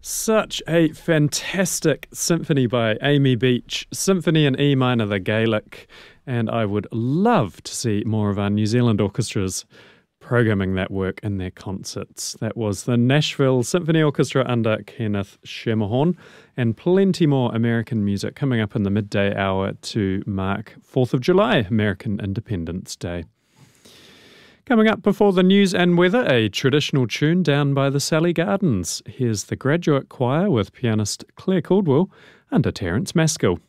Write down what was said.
Such a fantastic symphony by Amy Beach, Symphony in E minor, the Gaelic, and I would love to see more of our New Zealand orchestras programming that work in their concerts. That was the Nashville Symphony Orchestra under Kenneth Schermerhorn, and plenty more American music coming up in the midday hour to mark 4th of July, American Independence Day. Coming up before the news and weather, a traditional tune down by the Sally Gardens. Here's the Graduate Choir with pianist Claire Caldwell under Terence Maskell.